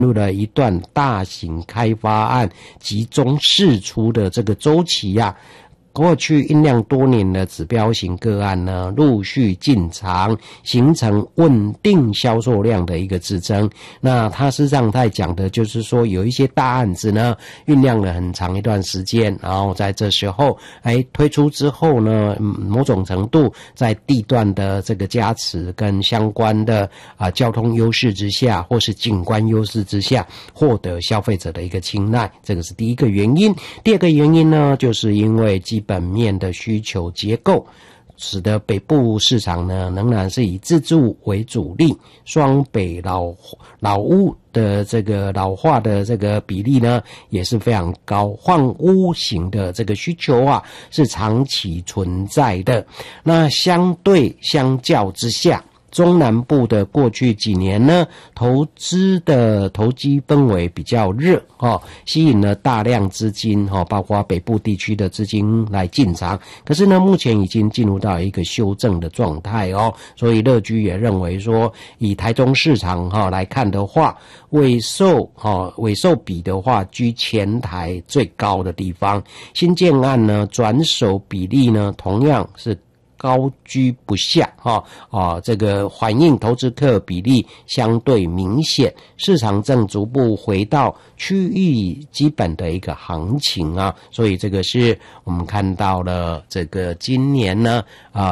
入了一段大型开发案集中释出的这个周期啊。过去酝酿多年的指标型个案呢，陆续进场，形成稳定销售量的一个支撑。那它实际上在讲的就是说，有一些大案子呢，酝酿了很长一段时间，然后在这时候，推出之后呢，某种程度在地段的这个加持跟相关的交通优势之下，或是景观优势之下，获得消费者的一个青睐，这个是第一个原因。第二个原因呢，就是因为基本面的需求结构，使得北部市场呢仍然是以自住为主力，双北老屋的这个老化的这个比例呢也是非常高，换屋型的这个需求啊是长期存在的。那相较之下，中南部的过去几年呢，投机氛围比较热吸引了大量资金包括北部地区的资金来进场。可是呢，目前已经进入到一个修正的状态所以乐居也认为说，以台中市场来看的话，尾售比的话居前台最高的地方，新建案呢转手比例呢同样是高居不下这个反映投资客比例相对明显，市场正逐步回到区域基本的一个行情所以这个是我们看到了这个今年呢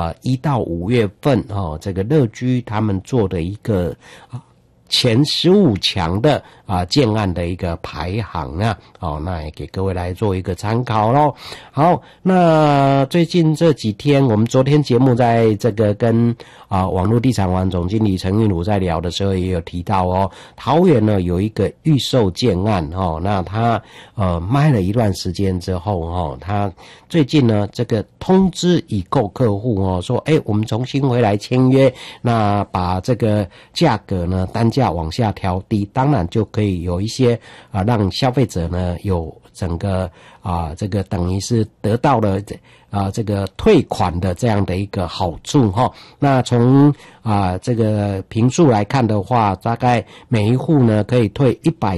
1到5月份这个乐居他们做的一个前15强的建案的一个排行那也给各位来做一个参考咯。好，那最近这几天，我们昨天节目在这个跟网络地产王总经理陈韵如在聊的时候也有提到桃园呢有一个预售建案那他卖了一段时间之后他最近呢这个通知已购客户说我们重新回来签约，那把这个价格呢单价往下调低，当然就可以有一些让消费者呢有整个这个等于是得到了这个退款的这样的一个好处那从这个坪数来看的话，大概每一户呢可以退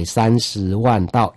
130万到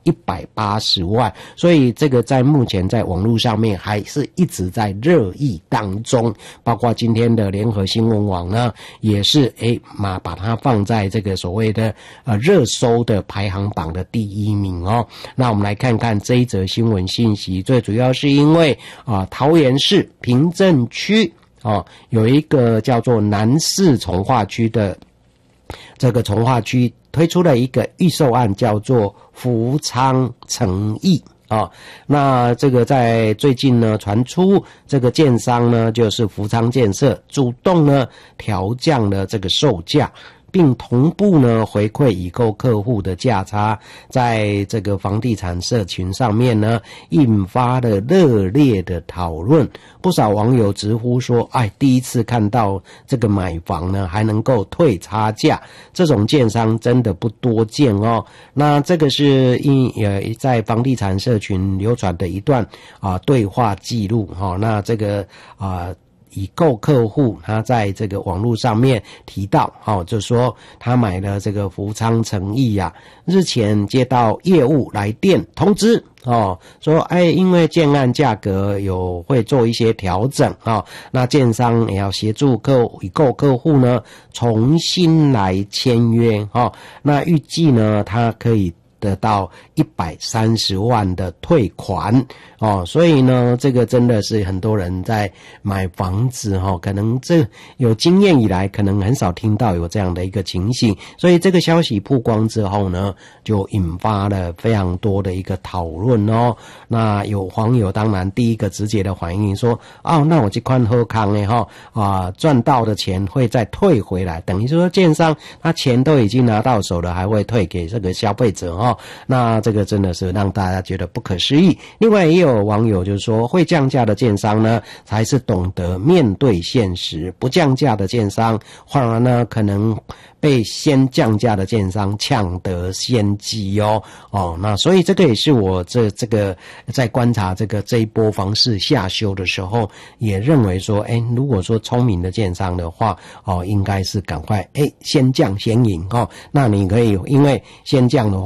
180万，所以这个在目前在网络上面还是一直在热议当中，包括今天的联合新闻网呢也是把它放在这个所谓的热搜的排行榜的第1名那我们来看看这一则新闻信息，最主要是因为桃园市平镇区有一个叫做南市从化区的这个从化区推出了一个预售案，叫做福昌诚意那这个在最近呢传出这个建商呢就是福昌建设主动呢调降了这个售价，并同步呢回馈已购客户的价差，在这个房地产社群上面呢引发了热烈的讨论。不少网友直呼说第一次看到这个买房呢还能够退差价，这种建商真的不多见那这个是在房地产社群流传的一段对话记录那这个已购客户他在这个网络上面提到就说他买了这个福昌诚意日前接到业务来电通知说因为建案价格会做一些调整那建商也要协助已购客户呢重新来签约那预计呢他可以得到130万的退款所以呢这个真的是很多人在买房子可能这有经验以来可能很少听到有这样的一个情形，所以这个消息曝光之后呢就引发了非常多的一个讨论那有网友当然第一个直接的反应说那我这款好康的赚到的钱会再退回来，等于说建商他钱都已经拿到手了还会退给这个消费者哦。那这个真的是让大家觉得不可思议。另外也有网友就是说，会降价的建商呢，才是懂得面对现实，不降价的建商反而呢可能被先降价的建商抢得先机哦。那所以这个也是我这个在观察这一波房市下修的时候，也认为说，如果说聪明的建商的话，应该是赶快先降先赢哦。那你可以因为先降的话，